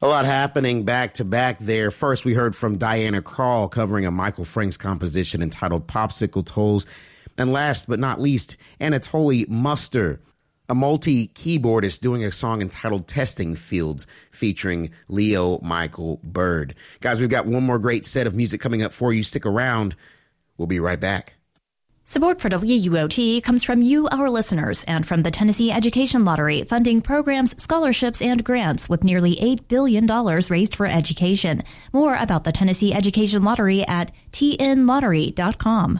A lot happening back to back there. First, we heard from Diana Krall covering a Michael Franks composition entitled Popsicle Tolls. And last but not least, Anatoly Muster, a multi-keyboardist doing a song entitled Testing Fields featuring Leo Michael Bird. Guys, we've got one more great set of music coming up for you. Stick around. We'll be right back. Support for WUOT comes from you, our listeners, and from the Tennessee Education Lottery, funding programs, scholarships, and grants with nearly $8 billion raised for education. More about the Tennessee Education Lottery at tnlottery.com.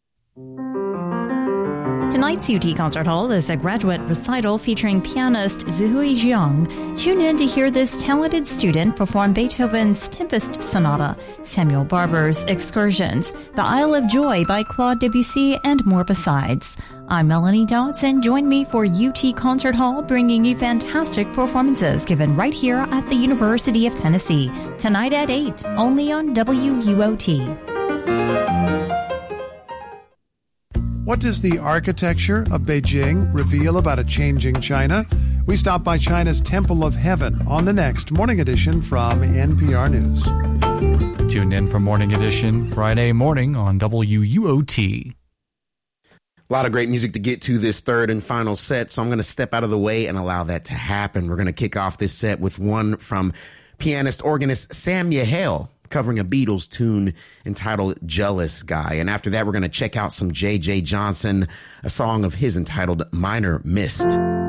Tonight's UT Concert Hall is a graduate recital featuring pianist Zihui Jiang. Tune in to hear this talented student perform Beethoven's Tempest Sonata, Samuel Barber's Excursions, The Isle of Joy by Claude Debussy, and more besides. I'm Melanie Dodson. Join me for UT Concert Hall, bringing you fantastic performances given right here at the University of Tennessee. Tonight at 8, only on WUOT. What does the architecture of Beijing reveal about a changing China? We stop by China's Temple of Heaven on the next Morning Edition from NPR News. Tune in for Morning Edition Friday morning on WUOT. A lot of great music to get to this third and final set, so I'm going to step out of the way and allow that to happen. We're going to kick off this set with one from pianist-organist Sam Yahel, covering a Beatles tune entitled Jealous Guy. And after that, we're going to check out some J.J. Johnson, a song of his entitled Minor Mist.